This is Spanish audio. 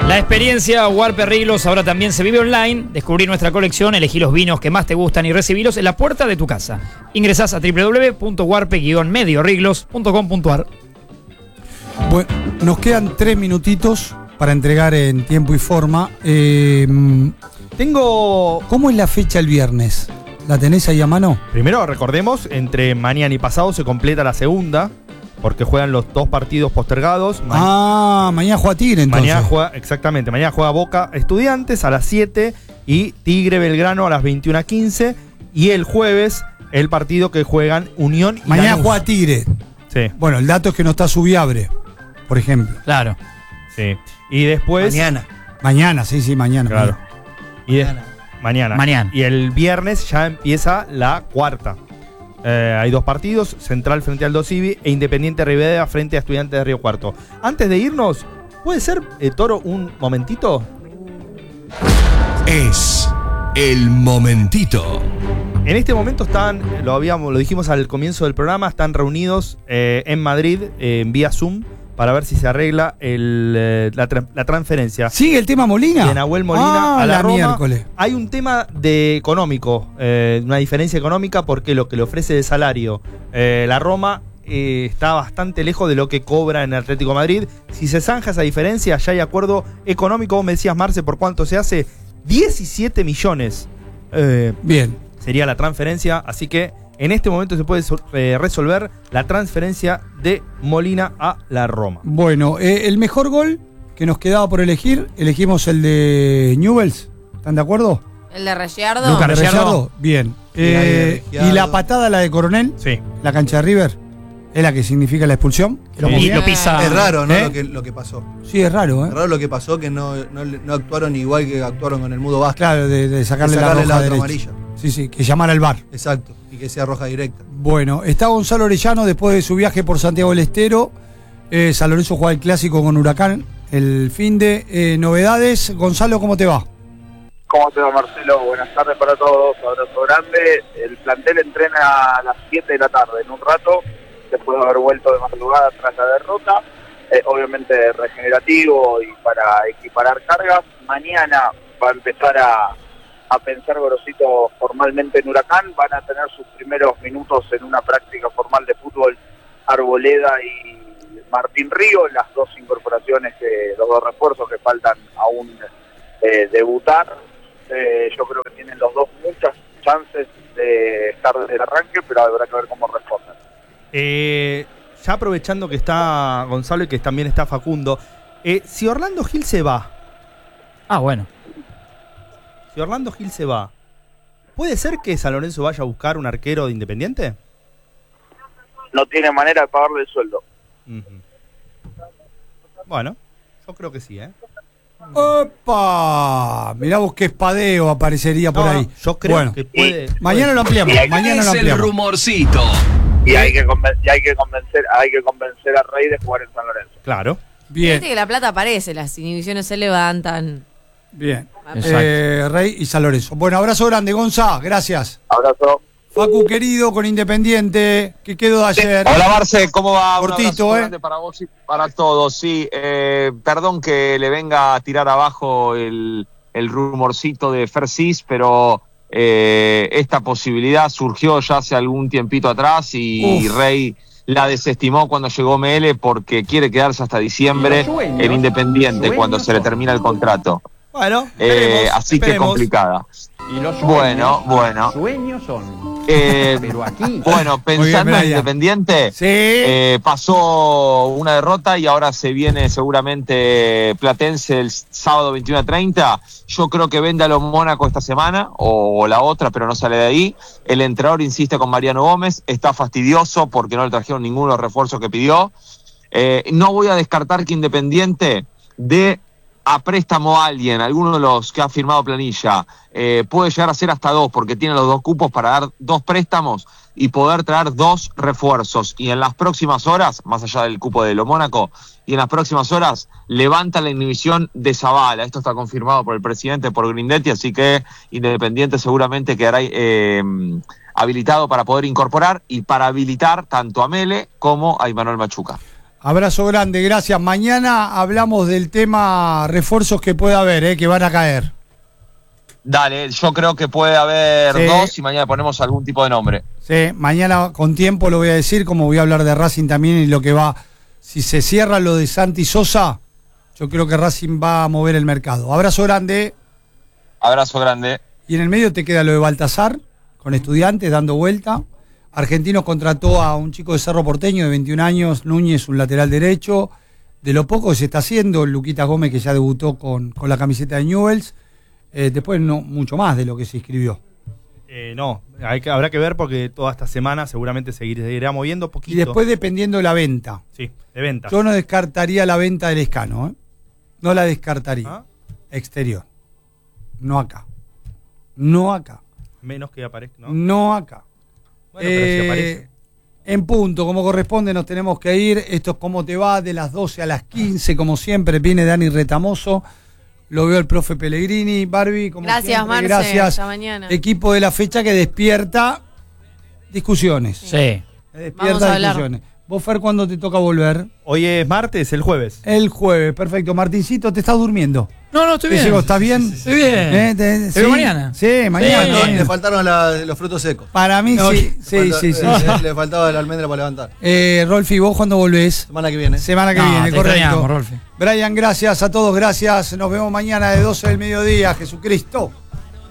La experiencia Warpe Riglos ahora también se vive online. Descubrí nuestra colección, elegí los vinos que más te gustan y recibílos en la puerta de tu casa. Ingresás a www.warpe-medioriglos.com.ar. Bueno, nos quedan 3 minutitos para entregar en tiempo y forma. ¿Cómo es la fecha el viernes? ¿La tenés ahí a mano? Primero, recordemos, entre mañana y pasado se completa la segunda, porque juegan los 2 partidos postergados. Mañana juega Tigre entonces. Mañana juega Boca Estudiantes a las 7 y Tigre Belgrano a las 21:15. Y el jueves, el partido que juegan Unión y Mañana Lanús. juega Tigre. Sí. Bueno, el dato es que no está Subiabre, por ejemplo. Claro. Sí. Y después... Mañana, sí, mañana. Claro. Y mañana. Y el viernes ya empieza la cuarta. Hay 2 partidos, Central frente al Dosivi e Independiente Rivadavia frente a Estudiantes de Río Cuarto. Antes de irnos, ¿puede ser, Toro, un momentito? Es el momentito. En este momento lo dijimos al comienzo del programa, están reunidos en Madrid en vía Zoom para ver si se arregla la transferencia. ¿Sigue el tema Molina? De Nahuel Molina a la Roma. Miércoles. Hay un tema económico, una diferencia económica, porque lo que le ofrece de salario la Roma está bastante lejos de lo que cobra en Atlético de Madrid. Si se zanja esa diferencia, ya hay acuerdo económico. Vos me decías, Marce, ¿por cuánto se hace? 17 millones. Bien. Sería la transferencia, así que en este momento se puede resolver la transferencia de Molina a la Roma. Bueno, el mejor gol que nos quedaba por elegimos el de Newell's. ¿Están de acuerdo? ¿El de Rayardo? Lucas Rayardo. Bien. ¿Y la patada, la de Coronel? Sí. La cancha de River. ¿Es la que significa la expulsión? Lo pisa. Es raro, ¿no? Lo que pasó. Sí, es raro, ¿eh? Es raro lo que pasó, que no actuaron igual que actuaron con el Mudo Vázquez. Claro, de sacarle la roja otra derecha. amarilla. Sí, que llamara al VAR. Exacto, y que sea roja directa. Bueno, está Gonzalo Orellano después de su viaje por Santiago del Estero. San Lorenzo juega el clásico con Huracán el fin de novedades. Gonzalo, ¿cómo te va? ¿Cómo te va, Marcelo? Buenas tardes para todos, abrazo grande. El plantel entrena a las 7 de la tarde, en un rato, después de haber vuelto de madrugada tras la derrota. Obviamente regenerativo y para equiparar cargas. Mañana va a empezar a pensar Gorosito formalmente en Huracán. Van a tener sus primeros minutos en una práctica formal de fútbol Arboleda y Martín Río, las 2 incorporaciones, los 2 refuerzos que faltan aún debutar. Yo creo que tienen los 2 muchas chances de estar desde el arranque, pero habrá que ver cómo responden. Ya aprovechando que está Gonzalo y que también está Facundo, si Orlando Gil se va... bueno. Si Orlando Gil se va, ¿puede ser que San Lorenzo vaya a buscar un arquero de Independiente? No tiene manera de pagarle el sueldo. Bueno, yo creo que sí, ¡Opa! Mirá vos qué espadeo aparecería por ahí. Yo creo que puede. Mañana lo ampliamos. El rumorcito. Y hay que convencer a Rey de jugar en San Lorenzo. Claro. Bien. Fíjate que la plata aparece, las inhibiciones se levantan. Bien. Rey y San Lorenzo. Bueno, abrazo grande, Gonza. Gracias. Abrazo. Facu, querido, con Independiente. ¿Qué quedó de ayer? Hola, Marce, ¿cómo va? Cortito, Un abrazo grande para vos y para todos. Sí, perdón que le venga a tirar abajo el rumorcito de Fersis, pero esta posibilidad surgió ya hace algún tiempito atrás y Rey la desestimó cuando llegó Mele porque quiere quedarse hasta diciembre en Independiente cuando se le termina el contrato. Bueno, así que complicada. Y los sueños, bueno. Sueños son. Pero aquí. Bueno, pensando en Independiente, pasó una derrota y ahora se viene seguramente Platense el sábado 21:30. Yo creo que vende a los Mónaco esta semana o la otra, pero no sale de ahí. El entrenador insiste con Mariano Gómez, está fastidioso porque no le trajeron ninguno de los refuerzos que pidió. No voy a descartar que Independiente dé a préstamo a alguno de los que ha firmado planilla, puede llegar a ser hasta 2, porque tiene los 2 cupos para dar 2 préstamos y poder traer 2 refuerzos. Y en las próximas horas, más allá del cupo de lo Mónaco, y en las próximas horas levanta la inhibición de Zavala. Esto está confirmado por el presidente, por Grindetti, así que Independiente seguramente quedará habilitado para poder incorporar y para habilitar tanto a Mele como a Imanol Machuca. Abrazo grande, gracias. Mañana hablamos del tema refuerzos que puede haber, que van a caer. Dale, yo creo que puede haber 2 y mañana ponemos algún tipo de nombre. Sí, mañana con tiempo lo voy a decir, como voy a hablar de Racing también y lo que va. Si se cierra lo de Santi Sosa, yo creo que Racing va a mover el mercado. Abrazo grande. Abrazo grande. Y en el medio te queda lo de Baltasar, con Estudiantes dando vuelta. Argentinos contrató a un chico de Cerro Porteño de 21 años, Núñez, un lateral derecho. De lo poco que se está haciendo, Luquita Gómez, que ya debutó con la camiseta de Newell's. Después no mucho más de lo que se inscribió. No, habrá que ver porque toda esta semana seguramente seguirá moviendo poquito. Y después dependiendo de la venta. Sí, de ventas. Yo no descartaría la venta del Escano, No la descartaría. ¿Ah? Exterior. No acá. No acá. Menos que aparezca, ¿no? No acá. Bueno, pero si aparece. En punto, como corresponde, nos tenemos que ir. Esto es Cómo Te Va, de las 12 a las 15, como siempre. Viene Dani Retamoso. Lo veo el profe Pellegrini. Barbie, como gracias, siempre. Marce. Gracias. Hasta mañana. Equipo de la fecha que despierta discusiones. Sí. Vamos a hablar. Discusiones. ¿Vos, Fer, cuándo te toca volver? Hoy es martes, el jueves. El jueves, perfecto. Martincito, ¿te estás durmiendo? No, estoy bien. ¿Estás bien? Estoy bien. ¿Te veo mañana? Sí, mañana. Le faltaron los frutos secos. Para mí No, sí. Le faltaba la almendra para levantar. Rolfi, ¿vos cuándo volvés? Semana que viene. Semana que No, viene, te correcto. extrañamos, Rolfi. Brian, gracias a todos, gracias. Nos vemos mañana de 12 del mediodía. Jesucristo.